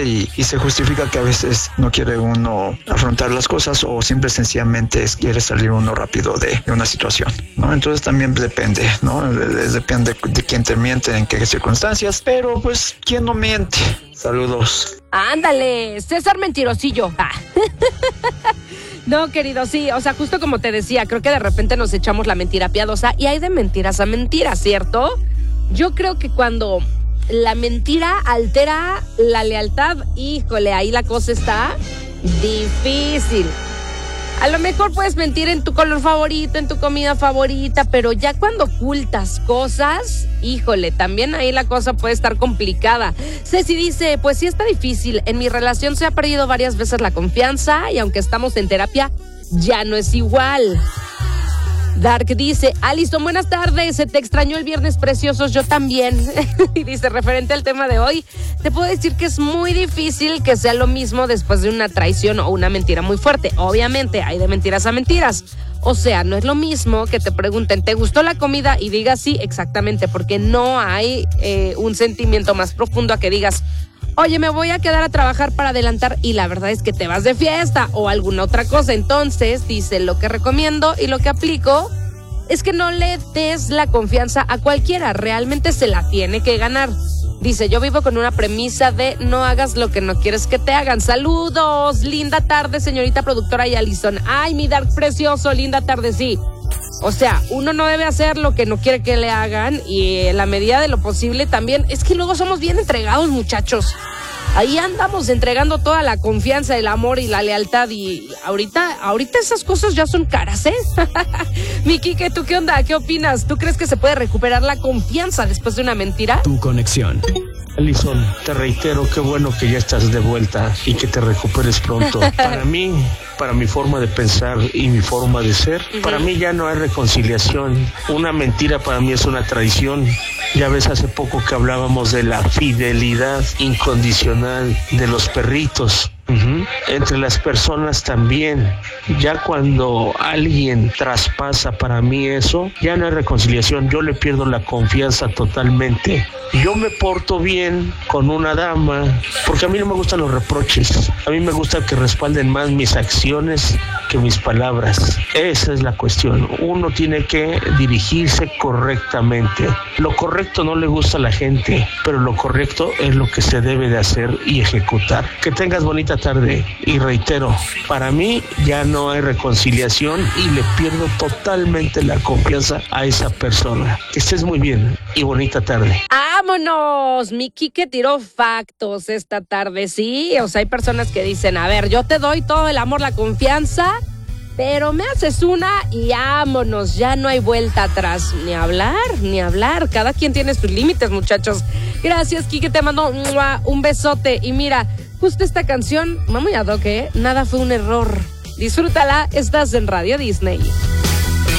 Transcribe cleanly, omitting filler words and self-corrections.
y se justifica que a veces no quiere uno afrontar las cosas o simple sencillamente quiere salir uno rápido de una situación, ¿no? Entonces también depende, ¿no? Depende de quién te miente, en qué circunstancias, pero pues, ¿quién no miente? Saludos. Ándale, César Mentirosillo. No, querido, sí, o sea, justo como te decía, creo que de repente nos echamos la mentira piadosa y hay de mentiras a mentiras, ¿cierto? Yo creo que cuando la mentira altera la lealtad, híjole, ahí la cosa está difícil. A lo mejor puedes mentir en tu color favorito, en tu comida favorita, pero ya cuando ocultas cosas, híjole, también ahí la cosa puede estar complicada. Ceci dice, pues sí está difícil, en mi relación se ha perdido varias veces la confianza y aunque estamos en terapia, ya no es igual. Dark dice, Alison, buenas tardes, se te extrañó el viernes preciosos, yo también. Y dice, referente al tema de hoy, te puedo decir que es muy difícil que sea lo mismo después de una traición o una mentira muy fuerte. Obviamente, hay de mentiras a mentiras. O sea, no es lo mismo que te pregunten, ¿te gustó la comida? Y digas sí, exactamente, porque no hay un sentimiento más profundo a que digas, oye, me voy a quedar a trabajar para adelantar y la verdad es que te vas de fiesta o alguna otra cosa. Entonces, dice, lo que recomiendo y lo que aplico es que no le des la confianza a cualquiera, realmente se la tiene que ganar. Dice, yo vivo con una premisa de no hagas lo que no quieres que te hagan. Saludos, linda tarde, señorita productora y Alison. Ay, mi Dark precioso, linda tarde, sí. O sea, uno no debe hacer lo que no quiere que le hagan y en la medida de lo posible también. Es que luego somos bien entregados, muchachos. Ahí andamos entregando toda la confianza, el amor y la lealtad y ahorita esas cosas ya son caras, ¿eh? Mi Kike, ¿tú qué onda? ¿Qué opinas? ¿Tú crees que se puede recuperar la confianza después de una mentira? Tu conexión. Alison, te reitero, qué bueno que ya estás de vuelta y que te recuperes pronto. Para mí, para mi forma de pensar y mi forma de ser, para mí ya no hay reconciliación. Una mentira para mí es una traición. Ya ves, hace poco que hablábamos de la fidelidad incondicional de los perritos. Entre las personas también. Ya cuando alguien traspasa para mí eso, ya no hay reconciliación. Yo le pierdo la confianza totalmente. Yo me porto bien con una dama porque a mí no me gustan los reproches. A mí me gusta que respalden más mis acciones que mis palabras. Esa es la cuestión. Uno tiene que dirigirse correctamente. Lo correcto no le gusta a la gente, pero lo correcto es lo que se debe de hacer y ejecutar. Que tengas bonita tarde y reitero, para mí ya no hay reconciliación y le pierdo totalmente la confianza a esa persona. Que estés muy bien y bonita tarde. ¡Vámonos! Mi Kike tiró factos esta tarde, sí. O sea, hay personas que dicen, a ver, yo te doy todo el amor, la confianza, pero me haces una y vámonos, ya no hay vuelta atrás. Ni hablar. Cada quien tiene sus límites, muchachos. Gracias, Kike, te mando un besote. Y mira, justo esta canción, vamos ya, Doc, nada fue un error. Disfrútala, estás en Radio Disney.